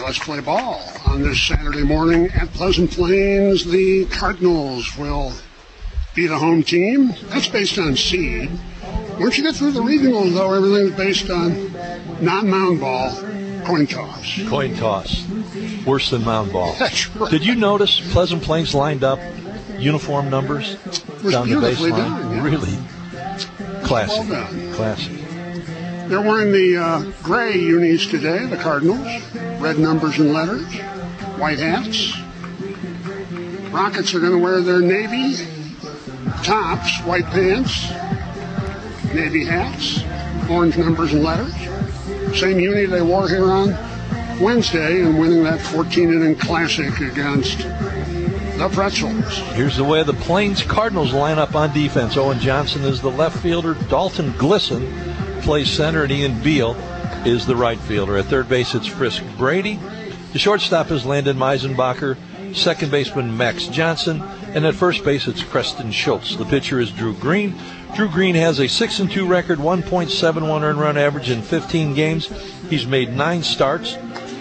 let's play ball. On this Saturday morning at Pleasant Plains, the Cardinals will be the home team. That's based on seed. Once you get through the regionals, though, everything's based on non-mound ball, coin toss. Coin toss. Worse than mound ball. That's right. Did you notice Pleasant Plains lined up uniform numbers down the baseline? Done, yeah. Really classy. Well done. Classy. They're wearing the gray unis today, the Cardinals. Red numbers and letters. White hats. Rockets are going to wear their navy tops, white pants, navy hats, orange numbers and letters. Same uni they wore here on Wednesday in winning that 14-inning classic against the Pretzels. Here's the way the Plains Cardinals line up on defense. Owen Johnson is the left fielder. Dalton Glisson plays center, and Ian Beal is the right fielder. At third base, it's Frisk Brady. The shortstop is Landon Meisenbacher. Second baseman, Max Johnson. And at first base, it's Preston Schultz. The pitcher is Drew Green. Drew Green has a 6-2 record, 1.71 earned run average in 15 games. He's made 9 starts,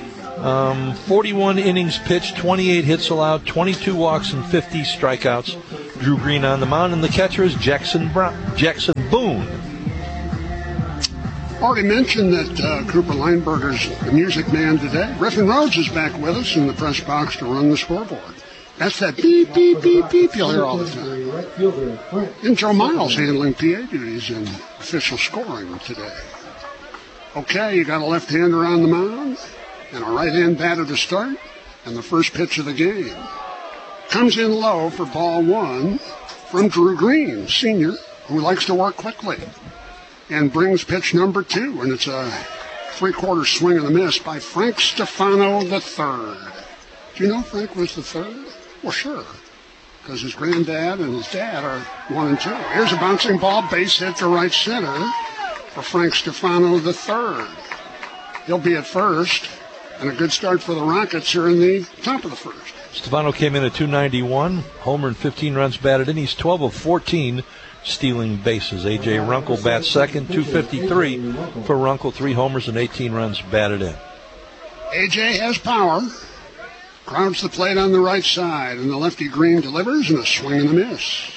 41 innings pitched, 28 hits allowed, 22 walks, and 50 strikeouts. Drew Green on the mound, and the catcher is Jackson Boone. Already mentioned that Cooper Lineberger's the music man today. Griffin Rhodes is back with us in the press box to run the scoreboard. That's that beep, beep, beep, beep you'll hear all the time. And Joe Miles handling PA duties in official scoring today. Okay, you got a left-hander on the mound and a right-hand batter to start, and the first pitch of the game comes in low for ball one from Drew Green, senior, who likes to work quickly, and brings pitch number 2, and it's a 3/4 swing and a miss by Frank Stefano III. Do you know Frank was the third? Well, sure, because his granddad and his dad are 1 and 2. Here's a bouncing ball, base hit to right center for Frank Stefano III. He'll be at first, and a good start for the Rockets here in the top of the first. Stefano came in at .291, homer and 15 runs batted in. He's 12 of 14 stealing bases. A.J. Runkle bats second, .253 for Runkle, 3 homers and 18 runs batted in. A.J. has power. Crowds the plate on the right side, and the lefty Green delivers, and a swing and a miss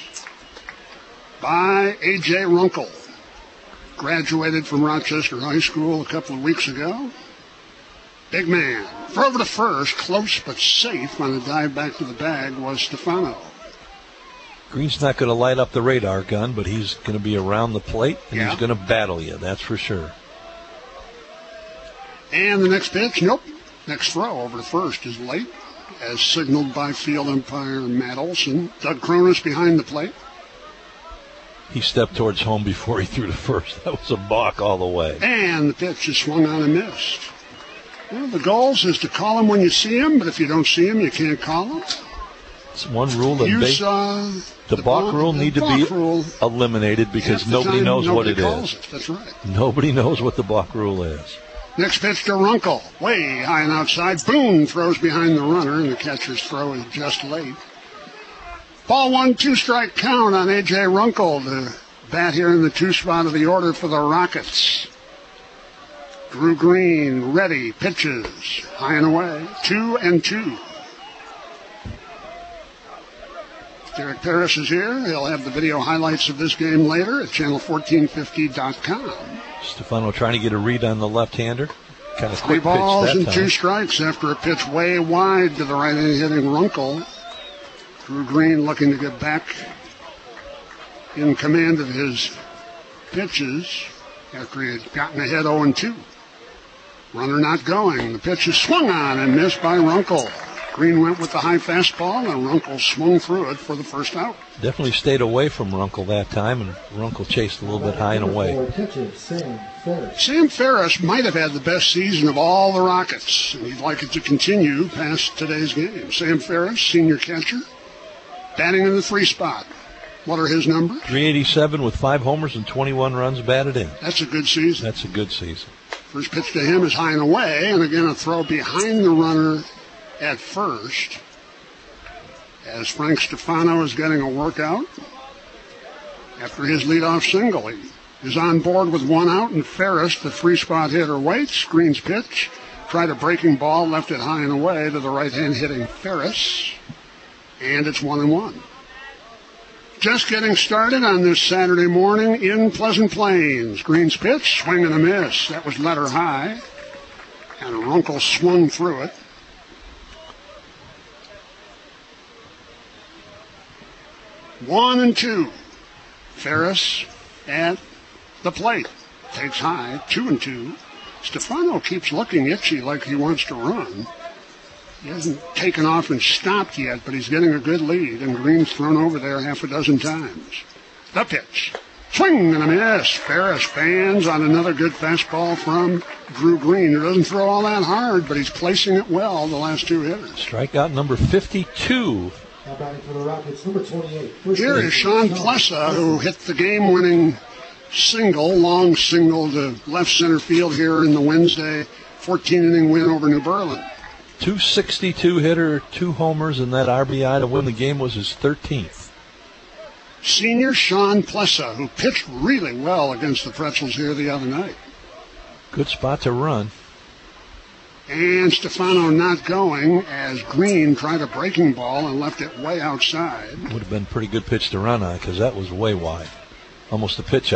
by A.J. Runkle. Graduated from Rochester High School a couple of weeks ago. Big man. Throw over to first, close but safe on a dive back to the bag was Stefano. Green's not going to light up the radar gun, but he's going to be around the plate, and he's going to battle you, that's for sure. And the next pitch, nope. Next throw over to first is late, as signaled by field umpire Matt Olson. Doug Cronus behind the plate. He stepped towards home before he threw to first. That was a balk all the way. And the pitch is swung on and missed. Well, the goals is to call him when you see him, but if you don't see him, you can't call him. It's one rule that the balk rule need to be eliminated because nobody knows what it is. That's right. Nobody knows what the balk rule is. Next pitch to Runkle. Way high and outside. Boone throws behind the runner, and the catcher's throw is just late. Ball 1, 2-strike count on A.J. Runkle, the bat here in the 2 spot of the order for the Rockets. Drew Green, ready, pitches, high and away, 2-2. Derek Paris is here. He'll have the video highlights of this game later at channel1450.com. Stefano trying to get a read on the left-hander. Kind of 3 quick balls pitch that and time. 2 strikes after a pitch way wide to the right-hand hitting Runkle. Drew Green looking to get back in command of his pitches after he had gotten ahead 0-2. Runner not going. The pitch is swung on and missed by Runkle. Green went with the high fastball, and Runkle swung through it for the first out. Definitely stayed away from Runkle that time, and Runkle chased a little bit high and away. Sam Ferris might have had the best season of all the Rockets, and he'd like it to continue past today's game. Sam Ferris, senior catcher, batting in the 3 spot. What are his numbers? .387 with 5 homers and 21 runs batted in. That's a good season. That's a good season. First pitch to him is high and away, and again a throw behind the runner at first, as Frank Stefano is getting a workout after his leadoff single. He is on board with 1 out, and Ferris, the 3 spot hitter, waits. Green's pitch tried a breaking ball, left it high and away to the right-hand hitting Ferris, and it's 1-1. Just getting started on this Saturday morning in Pleasant Plains. Green's pitch, swing and a miss. That was letter high, and Runkle swung through it. 1-2. Ferris at the plate. Takes high, 2-2. Stefano keeps looking itchy like he wants to run. He hasn't taken off and stopped yet, but he's getting a good lead, and Green's thrown over there half a dozen times. The pitch. Swing and a miss. Ferris fans on another good fastball from Drew Green, who doesn't throw all that hard, but he's placing it well the last two hitters. Strikeout number 52. Now batting for the Rockets, number 28. Here is Sean Plessa, who hit the game-winning single, long single to left center field here in the Wednesday 14-inning win over New Berlin. 262 hitter, 2 homers, and that RBI to win the game was his 13th. Senior Sean Plessa, who pitched really well against the Pretzels here the other night. Good spot to run. And Stefano not going as Green tried a breaking ball and left it way outside. Would have been a pretty good pitch to run on because that was way wide. Almost a pitch